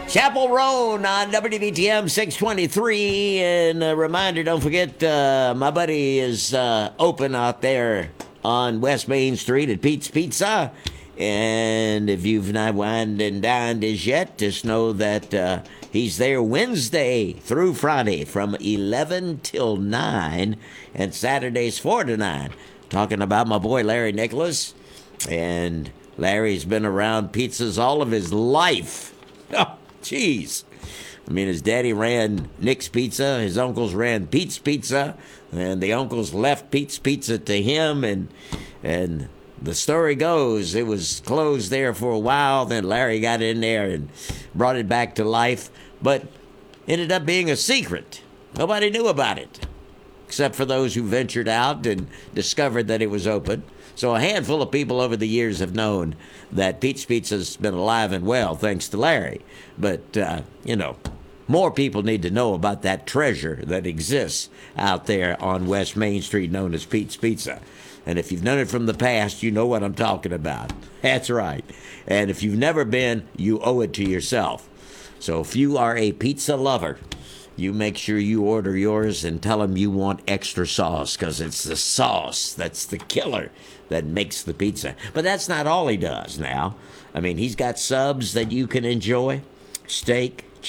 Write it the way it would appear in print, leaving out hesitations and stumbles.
Chapel Roan on WBTM 623. And a reminder, don't forget, my buddy is open out there on West Main Street at Pete's Pizza. And if you've not wined and dined as yet, just know that he's there Wednesday through Friday from 11 till 9 and Saturdays 4 to 9. Talking about my boy Larry Nicholas. And Larry's been around pizzas all of his life. Oh, jeez. I mean, his daddy ran Nick's Pizza, his uncles ran Pete's Pizza, and the uncles left Pete's Pizza to him, and the story goes it was closed there for a while, then Larry got in there and brought it back to life, but ended up being a secret. Nobody knew about it, except for those who ventured out and discovered that it was open. So a handful of people over the years have known that Pete's Pizza's been alive and well thanks to Larry. But, more people need to know about that treasure that exists out there on West Main Street known as Pete's Pizza. And if you've known it from the past, you know what I'm talking about. That's right. And if you've never been, you owe it to yourself. So if you are a pizza lover, you make sure you order yours and tell them you want extra sauce, because it's the sauce that's the killer that makes the pizza. But that's not all he does now. I mean, he's got subs that you can enjoy. Steak,